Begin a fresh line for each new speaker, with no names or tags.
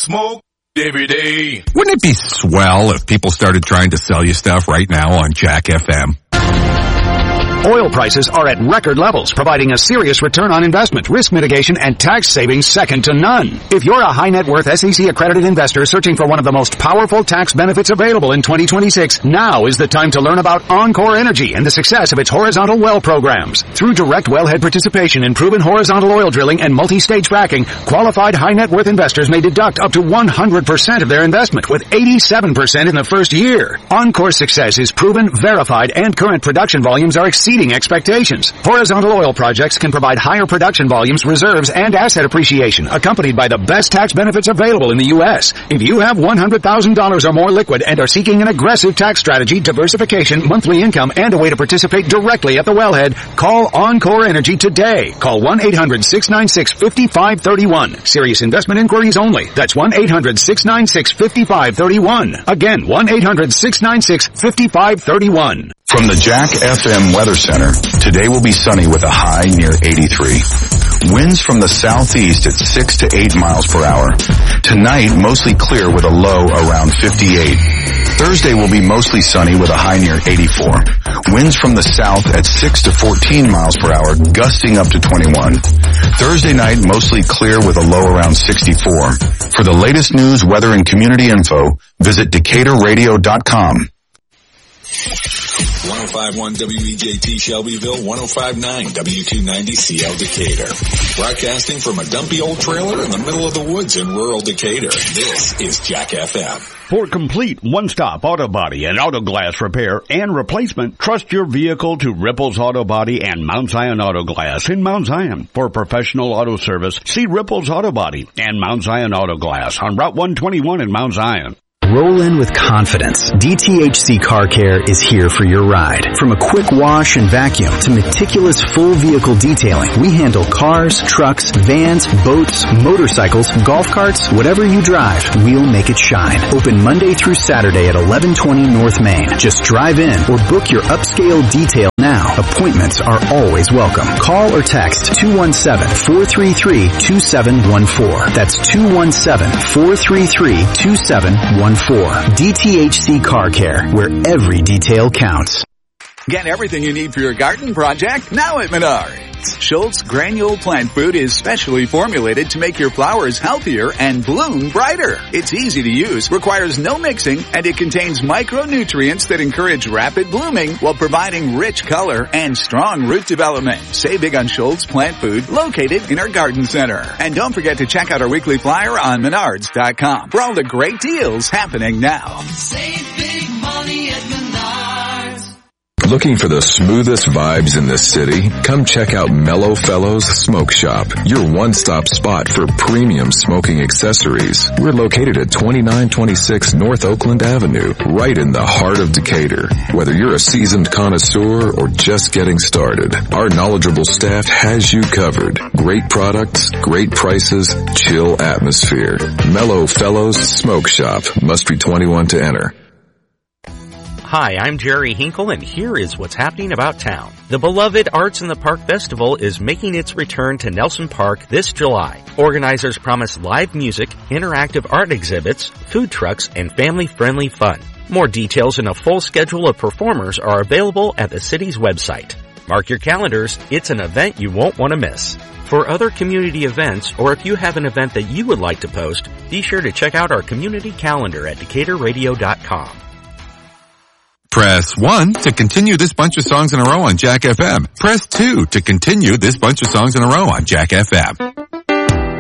Smoke every day.
Wouldn't it be swell if people started trying to sell you stuff right now on Jack FM?
Oil prices are at record levels, providing a serious return on investment, risk mitigation, and tax savings second to none. If you're a high net worth SEC-accredited investor searching for one of the most powerful tax benefits available in 2026, now is the time to learn about Encore Energy and the success of its horizontal well programs. Through direct wellhead participation in proven horizontal oil drilling and multi-stage fracking, qualified high net worth investors may deduct up to 100% of their investment, with 87% in the first year. Encore's success is proven, verified, and current production volumes are exceeding expectations. Horizontal oil projects can provide higher production volumes, reserves, and asset appreciation, accompanied by the best tax benefits available in the U.S. If you have $100,000 or more liquid and are seeking an aggressive tax strategy, diversification, monthly income, and a way to participate directly at the wellhead, call Encore Energy today. Call 1-800-696-5531. Serious investment inquiries only. That's 1-800-696-5531. Again, 1-800-696-5531.
From the Jack FM Weather Center, today will be sunny with a high near 83. Winds from the southeast at 6 to 8 miles per hour. Tonight, mostly clear with a low around 58. Thursday will be mostly sunny with a high near 84. Winds from the south at 6 to 14 miles per hour, gusting up to 21. Thursday night, mostly clear with a low around 64. For the latest news, weather, and community info, visit DecaturRadio.com.
105.1 WEJT Shelbyville, 105.9 W290CL Decatur. Broadcasting from a dumpy old trailer in the middle of the woods in rural Decatur. This is Jack FM.
For complete one-stop auto body and auto glass repair and replacement, trust your vehicle to Ripples Auto Body and Mount Zion Auto Glass in Mount Zion. For professional auto service, see Ripples Auto Body and Mount Zion Auto Glass on Route 121 in Mount Zion.
Roll in with confidence. DTHC Car Care is here for your ride. From a quick wash and vacuum to meticulous full vehicle detailing, we handle cars, trucks, vans, boats, motorcycles, golf carts, whatever you drive, we'll make it shine. Open Monday through Saturday at 1120 North Main. Just drive in or book your upscale detail now. Appointments are always welcome. Call or text 217-433-2714. That's 217-433-2714. DTHC Car Care, where every detail counts.
Get everything you need for your garden project now at Menards. Schultz Granule Plant Food is specially formulated to make your flowers healthier and bloom brighter. It's easy to use, requires no mixing, and it contains micronutrients that encourage rapid blooming while providing rich color and strong root development. Save big on Schultz Plant Food, located in our garden center. And don't forget to check out our weekly flyer on Menards.com for all the great deals happening now.
Save big money at Menards.
Looking for the smoothest vibes in the city? Come check out Mellow Fellows Smoke Shop, your one-stop spot for premium smoking accessories. We're located at 2926 North Oakland Avenue, right in the heart of Decatur. Whether you're a seasoned connoisseur or just getting started, our knowledgeable staff has you covered. Great products, great prices, chill atmosphere. Mellow Fellows Smoke Shop. Must be 21 to enter.
Hi, I'm Jerry Hinkle, and here is what's happening about town. The beloved Arts in the Park Festival is making its return to Nelson Park this July. Organizers promise live music, interactive art exhibits, food trucks, and family-friendly fun. More details and a full schedule of performers are available at the city's website. Mark your calendars, it's an event you won't want to miss. For other community events, or if you have an event that you would like to post, be sure to check out our community calendar at DecaturRadio.com.
Press 1 to continue this bunch of songs in a row on Jack FM. Press 2 to continue this bunch of songs in a row on Jack FM.